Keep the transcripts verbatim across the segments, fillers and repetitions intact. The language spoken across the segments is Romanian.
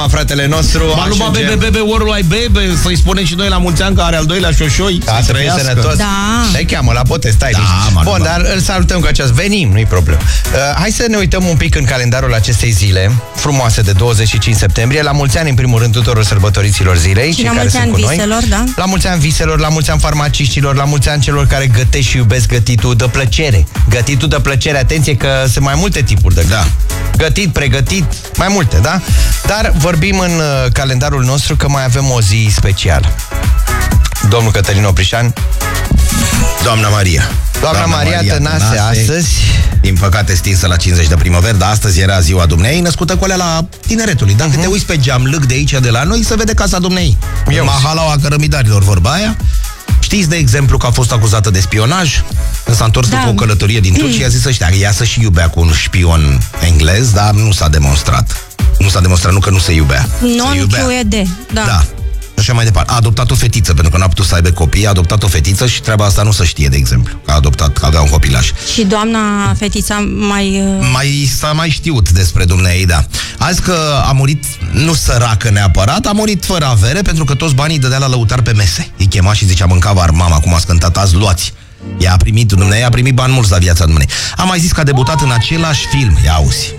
Fratele nostru Maluma bebe bebe worldwide bebe. Să-i spunem și noi la mulți ani că are al doilea șoșoi. Da, să fie sănătos. Da. Se cheamă la bote, stai. Da, bun, dar îl salutăm cu aceast. Venim, nu-i problemă. uh, Hai să ne uităm un pic în calendarul acestei zile frumoase de douăzeci și cinci septembrie. La mulți ani, în primul rând, tuturor sărbătoriților zilei. Și la mulți ani viselor, da? La mulți ani viselor, la mulți ani farmaciștilor, la mulți ani celor care gătesc și iubesc gătitul de plăcere. Gătitul de plăcere, atenție că sunt mai multe tipuri de da. gătit, pregătit, mai multe, da? Dar vorbim în uh, calendarul nostru că mai avem o zi specială. Domnul Cătălin Oprișan. Doamna Maria. Doamna, Doamna Maria, Maria Tănase, Tănase, astăzi, din păcate stinsă la cincizeci de primăveri, dar astăzi era ziua dumneei, născută cu alea la tineretului. Dacă uh-huh. te uiți pe geamlâc de aici, de la noi, se vede casa dumneei. Mahalaua cărămidarilor, vorba aia. Știți, de exemplu, că a fost acuzată de spionaj? Când s-a întors da. după o călătorie din Turcia, a zis ăștia, ea să și iubea cu un șpion englez, dar nu s-a demonstrat. Nu s-a demonstrat, nu că nu se iubea. Non-Q E D, da. Da. Așa mai departe. A adoptat o fetiță, pentru că n-a putut să aibă copii, a adoptat o fetiță și treaba asta nu se știe, de exemplu. Că a adoptat, că avea un copilaș. Și doamna fetița mai... Mai s-a mai știut despre dumneei, da. Azi că a murit, nu săracă neapărat, a murit fără avere, pentru că toți banii îi dădea la lăutar pe mese. Îi chema și zicea, mânca var mama, cum a scântat azi, luați. Ea a primit, dumneei, a primit bani mulți la viața dumneei. A mai zis că a debutat în același film. Ia auzi.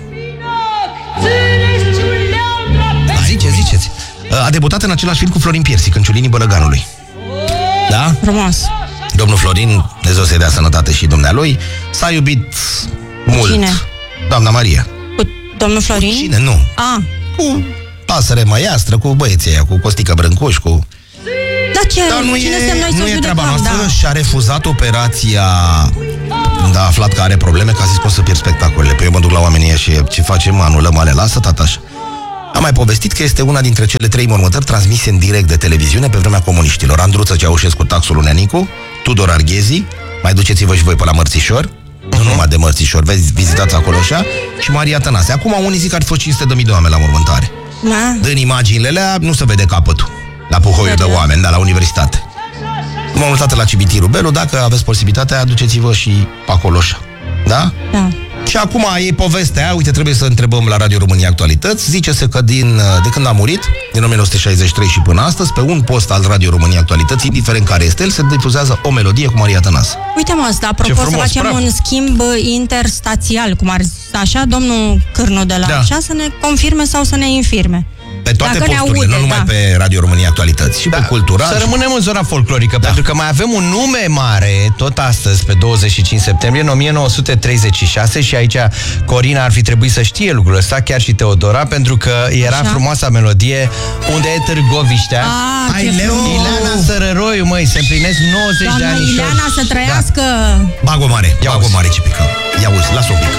Da, zice, ziceți. A debutat în același film cu Florin Piersic, în Ciulinii Bălăganului. Da? Frumos. Domnul Florin, Dumnezeu să-i dea sănătate și dumnealui, s-a iubit mult. Cine? Doamna Maria. Cu domnul Florin? Cu cine? Nu. A. Cu Pasăre Măiastră, cu băieții aia, cu Costică Brâncuș, cu... Da, ce? Dar nu cine e, noi nu să e treaba judecăm, noastră, da. și-a refuzat operația când a aflat că are probleme, că a zis, pot să pierd spectacolele. Păi eu mă duc la oamenii ăia și ce facem? Anulăm ale, lasă, tataș. Am mai povestit că este una dintre cele trei mormântări transmise în direct de televiziune pe vremea comuniștilor. Andruță Ceaușescu, Taxul Unenicu, Tudor Arghezi, mai duceți-vă și voi pe la Mărțișor, uh-huh. nu numai de Mărțișor, vezi, vizitați acolo așa, și Maria Tănase. Acum unii zic că ar fi fost cinci sute de mii de oameni la mormântare. Da. Din imaginile alea nu se vede capătul la puhoiul de oameni, dar la universitate. Mormântate la Cimitirul Belu, dacă aveți posibilitatea, aduceți-vă și acolo așa. Da? Da. Și acum e povestea, uite, trebuie să întrebăm la Radio România Actualități. Zice-se că din, de când a murit, din o mie nouă sute șaizeci și trei și până astăzi, pe un post al Radio România Actualități, indiferent care este el, se difuzează o melodie cu Maria Tănase. Uite mă, asta, apropo, frumos, să facem bravo. un schimb interstațial, cum ar așa, domnul Cârnu de la da. așa, să ne confirme sau să ne infirme. Pe toate Dacă posturile, aude, nu numai da. pe Radio România Actualități, și da. pe cultural. Să rămânem în zona folclorică, da. pentru că mai avem un nume mare, tot astăzi, pe douăzeci și cinci septembrie, în o mie nouă sute treizeci și șase, și aici Corina ar fi trebuit să știe lucrul ăsta, chiar și Teodora, pentru că era așa? frumoasa melodie Unde e Târgoviștea. Ah, ce frumos! Ileana Sărăroiu, măi, se împlinesc nouăzeci Doamna de ani. Ileana să trăiască! Da. Bag-o mare, bag-o mare, Cipică. Ia uzi, las-o un pic.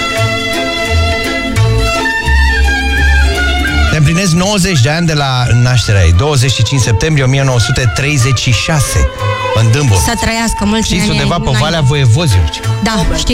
Se împlinesc nouăzeci de ani de la nașterea ei, douăzeci și cinci septembrie o mie nouă sute treizeci și șase, în Dâmbov. Să trăiască mulți ani. Știți, undeva pe Valea Voievozilor. Da, știu.